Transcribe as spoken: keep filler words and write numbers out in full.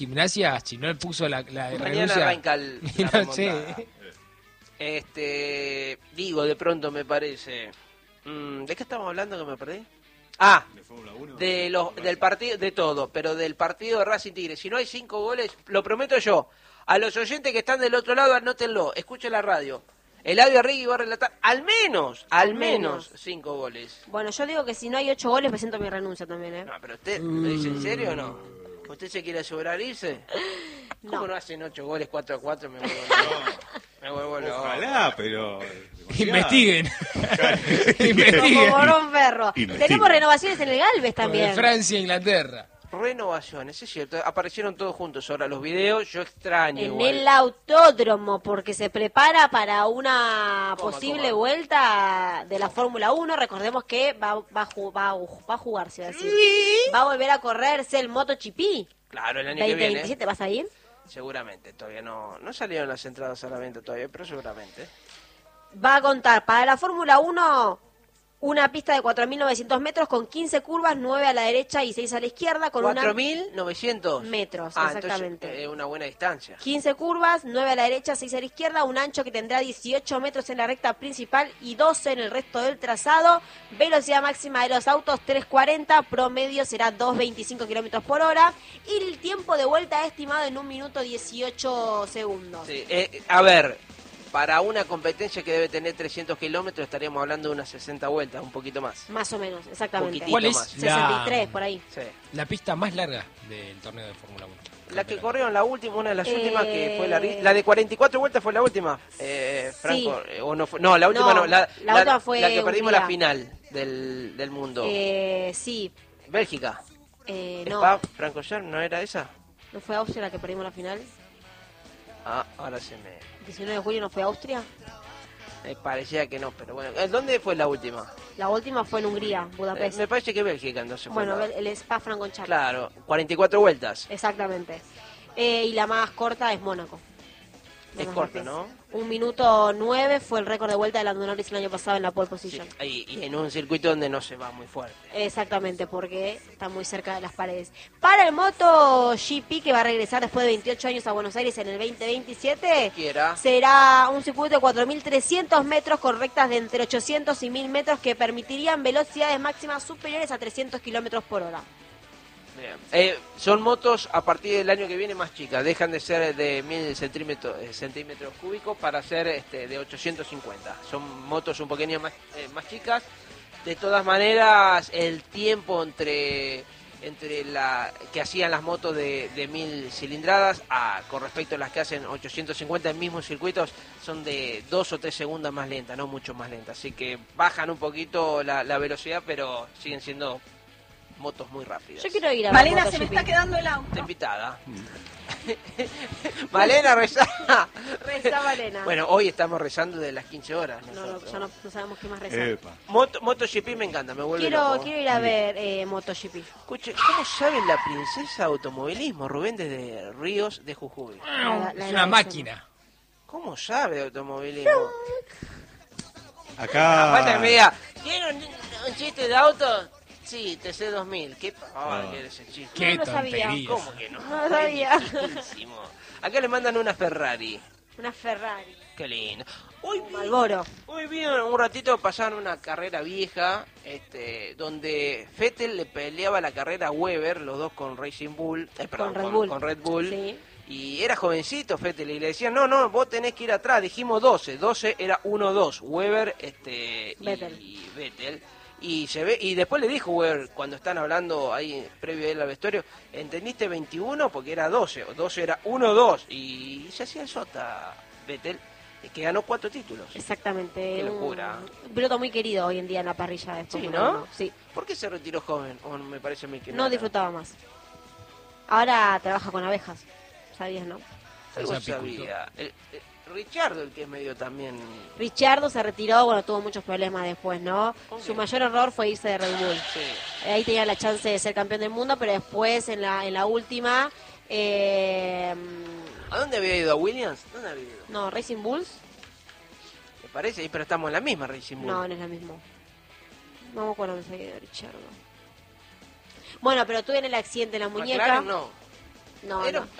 Gimnasia, si no le puso la, la Mañana renuncia. arranca el, la No remontada. sé. Este, digo, de pronto me parece. Mm, ¿De qué estamos hablando que me perdí? Ah, ¿De Fórmula uno? de los, del partido, de todo, pero del partido de Racing Tigre. Si no hay cinco goles, lo prometo yo. A los oyentes que están del otro lado, anótenlo, escuchen la radio. Eladio Arrigui va a relatar al menos, al, Al menos, menos. cinco goles. Bueno, yo digo que si no hay ocho goles, presento mi renuncia también, ¿eh? No, pero usted, ¿me dice en serio o no? ¿Usted se quiere asegurar irse? ¿Cómo no, No. hacen ocho goles, cuatro a cuatro? Me vuelvo loco. Me vuelvo loco. Ojalá, pero... Investiguen. Como Investiguen. Morón Ferro. Investiguen. Tenemos renovaciones en el Galvez Con también. Francia e Inglaterra. Renovaciones, es cierto. Aparecieron todos juntos ahora los videos. Yo extraño En igual. el autódromo, porque se prepara para una Coma, posible coma. vuelta de la Fórmula uno. Recordemos que va, va, a ju- va, a- va a jugarse, va a decir. Va a volver a correrse el MotoGP. Claro, el año que veinte viene. veintisiete, ¿vas a ir? Seguramente, todavía no, no salieron las entradas a la venta todavía, pero seguramente. Va a contar para la Fórmula uno una pista de cuatro mil novecientos metros con quince curvas, nueve a la derecha y seis a la izquierda, con cuatro una mil novecientos metros, ah, exactamente. Entonces, es una buena distancia. quince curvas, nueve a la derecha, seis a la izquierda, un ancho que tendrá dieciocho metros en la recta principal y doce en el resto del trazado. Velocidad máxima de los autos tres cuarenta, promedio será dos veinticinco kilómetros por hora y el tiempo de vuelta estimado en un minuto dieciocho segundos. Sí, eh, a ver, para una competencia que debe tener trescientos kilómetros estaríamos hablando de unas sesenta vueltas, un poquito más. Más o menos, exactamente. Poquitito ¿Cuál es más. sesenta y tres la, por ahí. Sí. la pista más larga del torneo de Fórmula uno? La que corrió en la última, una de las Eh, últimas que fue la, la de cuarenta y cuatro vueltas fue la última. Eh, Franco, Sí. eh, o no fue, no, la última no, No, la, la última fue la que perdimos Hungría. la final del, del mundo. Eh, sí, Bélgica. eh, no, Spa, Franco ¿no era esa? ¿no fue Austria la que perdimos la final? Ah, ahora se me, diecinueve de julio no fue Austria. me parecía que no, pero bueno. ¿Dónde fue la última? La última fue en Hungría, Eh, Budapest. me parece que Bélgica entonces fue. Bueno, la- el Spa Francorchamps. Claro, cuarenta y cuatro vueltas. Exactamente. Eh, y la más corta es Mónaco. Es Menos corta, Marqués. ¿no? Un minuto nueve fue el récord de vuelta de Lando Norris el año pasado en la pole Sí, position. y, y en un circuito donde no se va muy fuerte. Exactamente, porque está muy cerca de las paredes. Para el MotoGP, que va a regresar después de veintiocho años a Buenos Aires en el veinte veintisiete, Quiera. será un circuito de cuatro mil trescientos metros con rectas de entre ochocientos y mil metros que permitirían velocidades máximas superiores a trescientos kilómetros por hora. Bien. Eh, son motos a partir del año que viene más chicas, dejan de ser de mil centímetros, eh, centímetros cúbicos para ser este, de ochocientos cincuenta. Son motos un poquito más, eh, más chicas. De todas maneras, el tiempo entre entre la que hacían las motos de, de mil cilindradas a, con respecto a las que hacen ochocientos cincuenta en mismos circuitos son de dos o tres segundos más lentas, no mucho más lentas. Así que bajan un poquito la, la velocidad, pero siguen siendo motos muy rápidas. Yo quiero ir a ver Malena, se me MotoGP. está quedando el auto. Está invitada. Malena, reza. Reza Malena. Bueno, hoy estamos rezando de las quince horas. No, no, nosotros. ya no, no sabemos qué más rezar. Epa. Moto, MotoGP me encanta, me vuelve Quiero, loco. quiero ir a ver eh, MotoGP. Escuche, ¿cómo sabe la princesa de automovilismo, Rubén, desde Ríos de Jujuy? La- la Es una agradecemos. máquina. ¿Cómo sabe de automovilismo? Acá... Falta que me diga, ¿tiene un, un chiste de auto? Sí, T C dos mil. ¿Qué pavada Ah. que era ese chiste? Qué lo sabía. tontería. ¿Cómo que no? No lo sabía. Buenísimo. Acá le mandan una Ferrari. Una Ferrari. Qué lindo. Hoy Un vi, Marlboro. hoy vi un ratito pasaron una carrera vieja, este, donde Vettel le peleaba la carrera a Weber, los dos con Racing Bull, eh, perdón, Con Red Bull. con Red Bull. Sí. Y era jovencito Vettel y le decían, no, no, vos tenés que ir atrás. Dijimos doce, doce era uno dos, Weber este, Vettel. y Vettel. Y se ve y después le dijo Weber, cuando están hablando ahí previo a ir al vestuario, ¿entendiste veintiuno? Porque era doce, o doce era uno dos. Y se hacía el sota Vettel, que ganó cuatro títulos. Exactamente. Qué un- locura. Un piloto muy querido hoy en día en la parrilla de Sí, Fórmula ¿no? uno. Sí. ¿Por qué se retiró joven? O me parece a mí que No era. disfrutaba más. Ahora trabaja con abejas. ¿Sabías, no? Algo Es apicultor. sabía. El, el- Richardo, el que es medio también... Richardo se retiró, bueno, tuvo muchos problemas después, ¿no? ¿Con Su quién? mayor error fue irse de Red Bull. Sí. Ahí tenía la chance de ser campeón del mundo, pero después en la en la última, eh, ¿A dónde había ido? ¿A Williams? ¿Dónde había ido? no, Racing Bulls, Me parece, pero estamos en la misma Racing Bull. no, no es la misma. No me acuerdo dónde se había ido Richardo. Bueno, pero tuve en el accidente en la muñeca. McLaren no. No, Era- no.